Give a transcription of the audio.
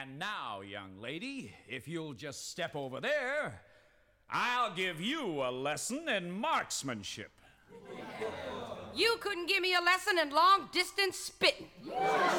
And now, young lady, if you'll just step over there, I'll give you a lesson in marksmanship. You couldn't give me a lesson in long-distance spitting.